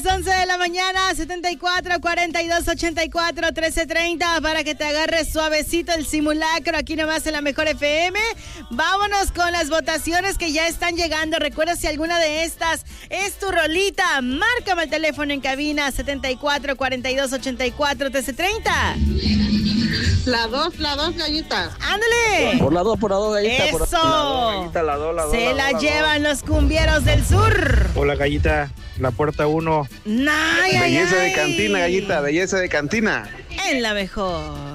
11 de la mañana, 74 42 84 13 30 para que te agarres suavecito el simulacro aquí nomás en la Mejor FM. Vámonos con las votaciones que ya están llegando. Recuerda, si alguna de estas es tu rolita, márcame el teléfono en cabina 74 42 84 13 30. La dos, gallita. ¡Ándale! Por la dos, gallita. ¡Eso! La dos, Se la llevan los cumbieros del sur. Hola, gallita. La puerta 1. ¡Ay, Belleza ay, de cantina, gallita. Belleza de cantina. En la Mejor.